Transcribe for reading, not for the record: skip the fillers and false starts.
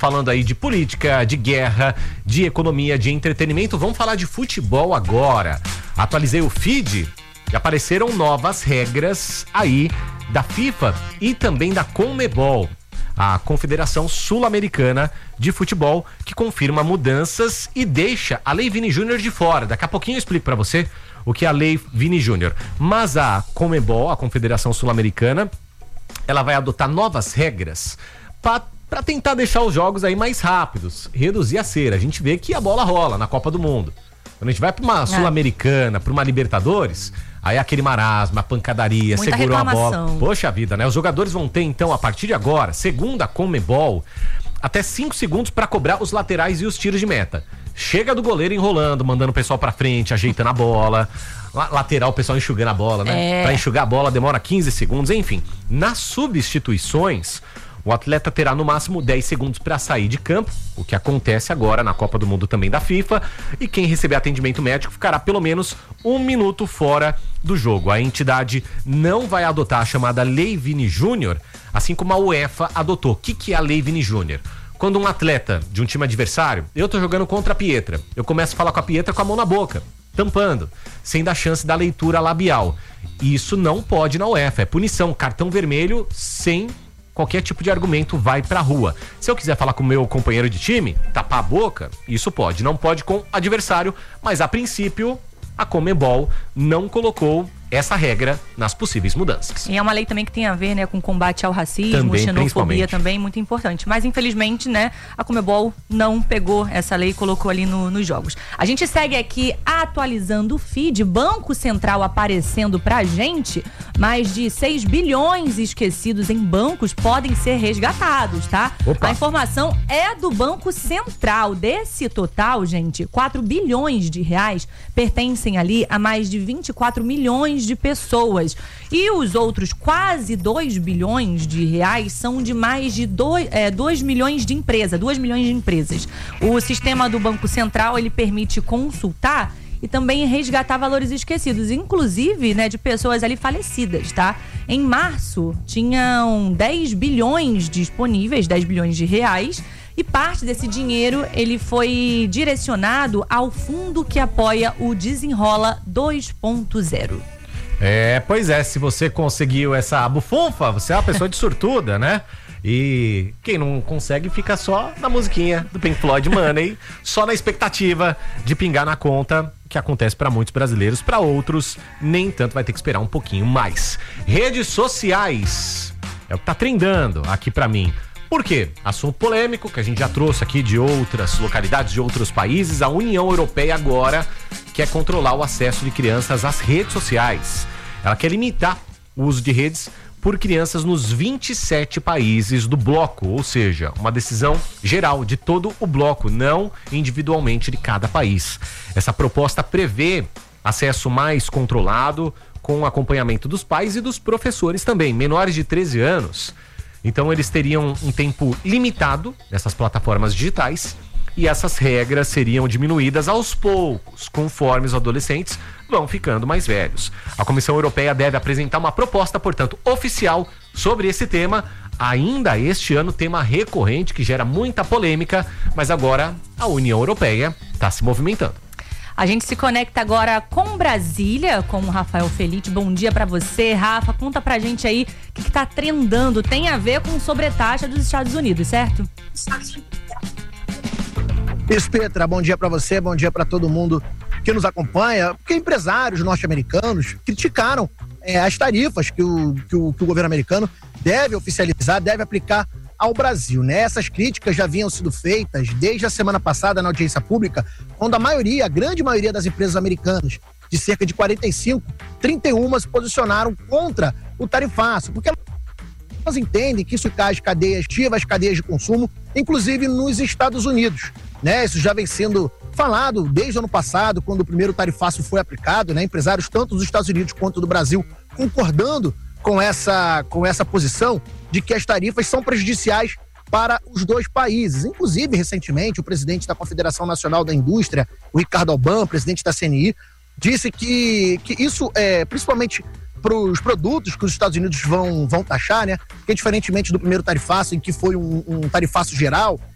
falando aí de política, de guerra, de economia, de entretenimento. Vamos falar de futebol agora. Atualizei o feed e apareceram novas regras aí da FIFA e também da CONMEBOL, a Confederação Sul-Americana de Futebol, que confirma mudanças e deixa a Lei Vini Júnior de fora. Daqui a pouquinho eu explico pra você o que é a Lei Vini Júnior. Mas a CONMEBOL, a Confederação Sul-Americana, ela vai adotar novas regras para tentar deixar os jogos aí mais rápidos, reduzir a cera. A gente vê que a bola rola na Copa do Mundo. Quando a gente vai pra uma Sul-Americana, pra uma Libertadores, aí aquele marasmo, a pancadaria, muita segurou reclamação. a bola. Poxa vida, né? Os jogadores vão ter, então, a partir de agora, segundo a CONMEBOL, até 5 segundos para cobrar os laterais e os tiros de meta. Chega do goleiro enrolando, mandando o pessoal pra frente, ajeitando a bola. Lateral, o pessoal enxugando a bola, né? Pra enxugar a bola demora 15 segundos, enfim. Nas substituições, o atleta terá no máximo 10 segundos para sair de campo, o que acontece agora na Copa do Mundo também da FIFA, e quem receber atendimento médico ficará pelo menos 1 minuto fora do jogo. A entidade não vai adotar a chamada Lei Vini Júnior, assim como a UEFA adotou. O que é a Lei Vini Júnior? Quando um atleta de um time adversário, eu tô jogando contra a Pietra, eu começo a falar com a Pietra com a mão na boca, tampando, sem dar chance da leitura labial. Isso não pode na UEFA, é punição, cartão vermelho sem qualquer tipo de argumento, vai pra rua. Se eu quiser falar com o meu companheiro de time, tapar a boca, isso pode. Não pode com adversário, mas a princípio a CONMEBOL não colocou essa regra nas possíveis mudanças. E é uma lei também que tem a ver, né, com combate ao racismo, também, xenofobia também, muito importante. Mas infelizmente, né, a CONMEBOL não pegou essa lei e colocou ali nos jogos. A gente segue aqui atualizando o feed, Banco Central aparecendo pra gente, mais de 6 bilhões esquecidos em bancos podem ser resgatados, tá? Opa. A informação é do Banco Central. Desse total, gente, 4 bilhões de reais pertencem ali a mais de 24 milhões de pessoas. E os outros quase 2 bilhões de reais são de mais de 2 milhões de empresas, 2 milhões de empresas. O sistema do Banco Central, ele permite consultar e também resgatar valores esquecidos, inclusive, né, de pessoas ali falecidas, tá? Em março, tinham 10 bilhões disponíveis, 10 bilhões de reais, e parte desse dinheiro, ele foi direcionado ao fundo que apoia o Desenrola 2.0. Pois é, se você conseguiu essa bufunfa, você é uma pessoa de sortuda, né? E quem não consegue fica só na musiquinha do Pink Floyd Money, só na expectativa de pingar na conta, que acontece para muitos brasileiros, para outros nem tanto, vai ter que esperar um pouquinho mais. Redes sociais é o que tá trendando aqui para mim. Por quê? Assunto polêmico que a gente já trouxe aqui de outras localidades, de outros países. A União Europeia agora quer controlar o acesso de crianças às redes sociais. Ela quer limitar o uso de redes por crianças nos 27 países do bloco, ou seja, uma decisão geral de todo o bloco, não individualmente de cada país. Essa proposta prevê acesso mais controlado, com acompanhamento dos pais e dos professores também, menores de 13 anos. Então eles teriam um tempo limitado nessas plataformas digitais e essas regras seriam diminuídas aos poucos, conforme os adolescentes vão ficando mais velhos. A Comissão Europeia deve apresentar uma proposta, portanto, oficial sobre esse tema, ainda este ano, tema recorrente que gera muita polêmica, mas agora a União Europeia está se movimentando. A gente se conecta agora com Brasília, com o Rafael Felite. Bom dia pra você, Rafa. Conta pra gente aí o que tá trendando. Tem a ver com sobretaxa dos Estados Unidos, certo? Isso, Petra. Bom dia pra você, bom dia pra todo mundo que nos acompanha. Porque empresários norte-americanos criticaram as tarifas que o governo americano deve oficializar, deve aplicar ao Brasil, né? Essas críticas já haviam sido feitas desde a semana passada na audiência pública, quando a grande maioria das empresas americanas, de cerca de 45, 31 se posicionaram contra o tarifaço, porque elas entendem que isso cai as cadeias de consumo, inclusive nos Estados Unidos, né? Isso já vem sendo falado desde o ano passado, quando o primeiro tarifaço foi aplicado, né? Empresários tanto dos Estados Unidos quanto do Brasil concordando com essa posição de que as tarifas são prejudiciais para os dois países. Inclusive, recentemente, o presidente da Confederação Nacional da Indústria, o Ricardo Albam, presidente da CNI, disse que isso, principalmente para os produtos que os Estados Unidos vão taxar, né? Porque diferentemente do primeiro tarifaço, em que foi um tarifaço geral,